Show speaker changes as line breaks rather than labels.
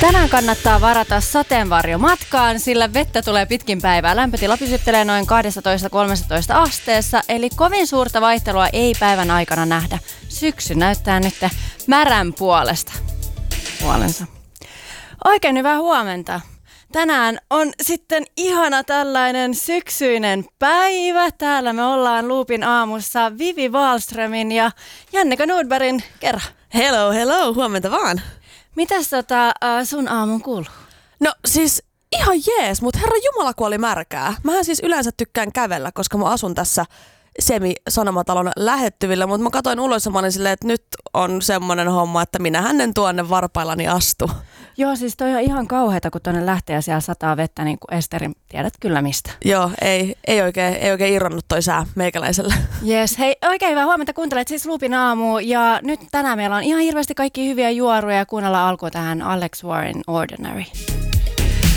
Tänään kannattaa varata sateenvarjo matkaan, sillä vettä tulee pitkin päivää. Lämpötila pysyttelee noin 12-13 asteessa, eli kovin suurta vaihtelua ei päivän aikana nähdä. Syksy näyttää nyt märän puolensa. Oikein hyvää huomenta. Tänään on sitten ihana tällainen syksyinen päivä. Täällä me ollaan Loopin aamussa Vivi Wahlströmin ja Janneka Nordbergin kerran.
Hello, huomenta vaan.
Mitäs sun aamun kuuluu?
No siis ihan jees, mutta herra jumala kun oli märkää. Mähän siis yleensä tykkään kävellä, koska mä asun tässä Semi-sanomatalon lähettyvillä, mutta mä katsoin ulos ja mä olin silleen, että nyt on semmoinen homma, että minähän en tuonne varpaillani astu.
Joo, siis toi on ihan kauheata, kun tuonne lähtee ja siellä sataa vettä, niin kuin Esterin, tiedät kyllä mistä.
Joo, ei oikein irronnut toi sää meikäläisellä.
Jes, hei, oikein hyvää huomenta, kuuntelet siis Loopin aamu ja nyt tänään meillä on ihan hirveästi kaikki hyviä juoruja ja kuunnellaan alkuun tähän Alex Warren Ordinary.